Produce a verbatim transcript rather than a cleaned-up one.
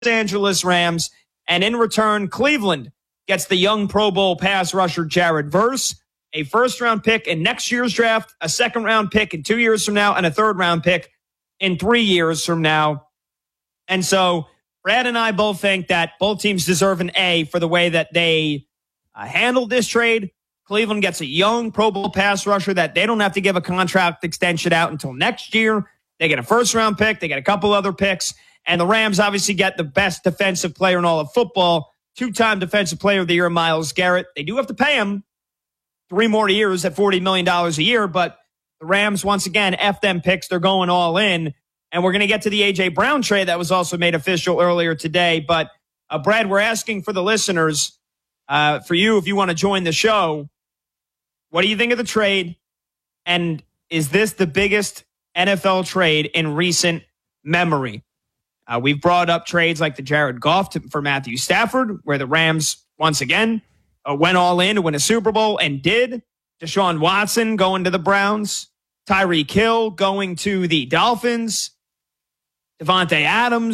Angeles Rams. And in return, Cleveland gets the young Pro Bowl pass rusher Jared Verse, a first-round pick in next year's draft, a second-round pick in two years from now, and a third-round pick in three years from now. And so Brad and I both think that both teams deserve an A for the way that they uh, handled this trade. Cleveland gets a young Pro Bowl pass rusher that they don't have to give a contract extension out until next year. They get a first-round pick. They get a couple other picks. And the Rams obviously get the best defensive player in all of football, two-time Defensive Player of the Year, Myles Garrett. They do have to pay him three more years at forty million dollars a year, but the Rams, once again, F them picks. They're going all in. And we're going to get to the A J. Brown trade that was also made official earlier today. But, uh, Brad, we're asking for the listeners, uh, for you, if you want to join the show, what do you think of the trade? And is this the biggest N F L trade in recent memory? Uh, we've brought up trades like the Jared Goff to, for Matthew Stafford, where the Rams, once again, uh, went all in to win a Super Bowl and did. Deshaun Watson going to the Browns. Tyreek Hill going to the Dolphins. Devontae Adams